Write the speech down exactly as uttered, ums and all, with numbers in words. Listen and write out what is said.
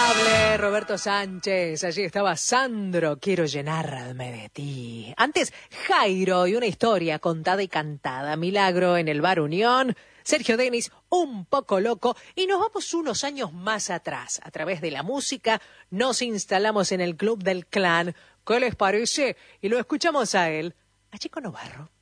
Inolvidable Roberto Sánchez. Allí estaba Sandro, quiero llenarme de ti. Antes, Jairo y una historia contada y cantada. Milagro en el Bar Unión. Sergio Denis, un poco loco. Y nos vamos unos años más atrás. A través de la música nos instalamos en el Club del Clan. ¿Qué les parece? Y lo escuchamos a él, a Chico Novarro.